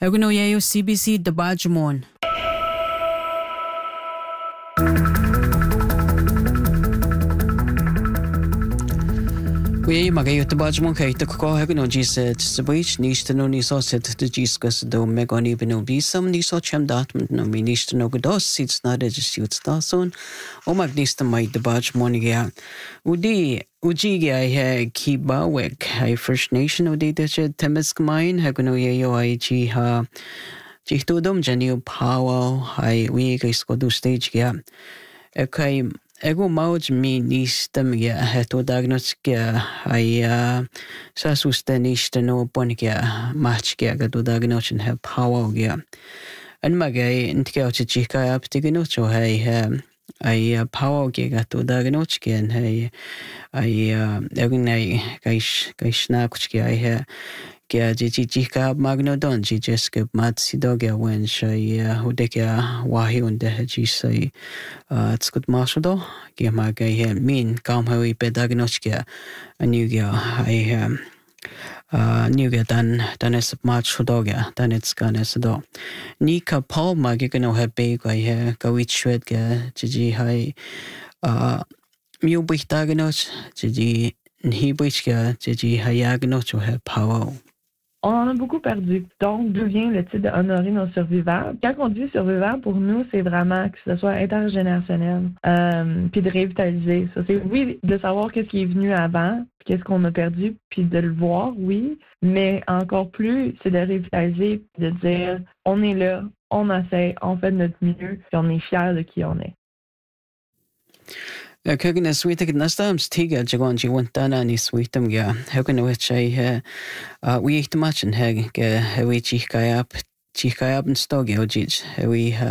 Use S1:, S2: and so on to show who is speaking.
S1: Eguno yayo CBC Dabajamon. We magayo Dabajamon kay Takko Eguno Jisa Tsabich Nishtano Niso set the Jiskas do Megoni Benobisam Niso Chem Datman no Ministano Godos Seeds Nada Jisuit Stason O Magnista Mai Dabajamon ya Ujiga he Kiba Wek Hai First Nation o Data Temesk Mine Eguno yayo IG ha Jihtodom Janio Power Hai we Isko stage ya Okay Ego mauj mi nistam ya heto diagnostic ai sa sustenista no ponika match ya gado diagnosis ha power ya an magay intke ochi chika ap tigino cho hai ai power ke gado diagnosis ken hai ai egnai kaish na kuch ke ai hai kya chika magno don jiske mat sidogya wen shai hodekya wahi unde ji sai tskut mashudo ke magay he min kam hoi pedagnoskya anugya ai nugya dan es mat shudogya dan it's ganes do nika paul magigno he be ga he gawit shwed ga ji hai mu bigdagnos ji ni bigya ji hayagno cho he power.
S2: On en a beaucoup perdu. Donc, d'où vient le titre de honorer nos survivants? Quand on dit survivants, pour nous, c'est vraiment que ce soit intergénérationnel, puis de revitaliser. Ça, c'est oui, de savoir qu'est-ce qui est venu avant, puis qu'est-ce qu'on a perdu, puis de le voir, oui, mais encore plus, c'est de revitaliser, de dire, on est là, on essaie, on fait de notre mieux, puis on est fiers de qui on est.
S1: Kugna sweetik nastams tiga jagon ji wantana ni sweetam ya hugna which I we eat much and heg we chikayap and stogyo jij we